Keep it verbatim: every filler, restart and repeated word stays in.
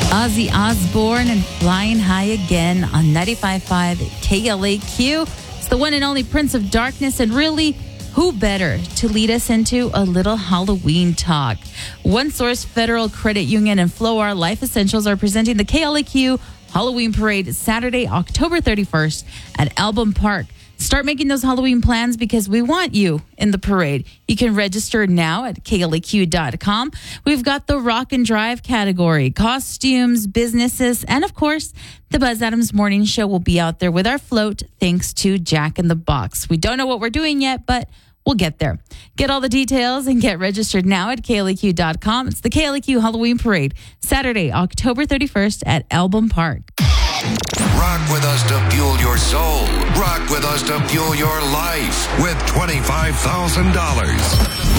Ozzy Osbourne and Flying High Again on ninety-five point five K L A Q. It's the one and only Prince of Darkness, and really, who better to lead us into a little Halloween talk? One Source Federal Credit Union and Flowar Life Essentials are presenting the K L A Q Halloween Parade Saturday, October thirty-first at Album Park. Start making those Halloween plans because we want you in the parade. You can register now at K L A Q dot com. We've got the Rock and Drive category, costumes, businesses, and of course, the Buzz Adams Morning Show will be out there with our float thanks to Jack in the Box. We don't know what we're doing yet, but we'll get there. Get all the details and get registered now at K L A Q dot com. It's the K L A Q Halloween Parade, Saturday, October thirty-first at Album Park. Rock with us to fuel your soul. Rock with us to fuel your life with twenty-five thousand dollars.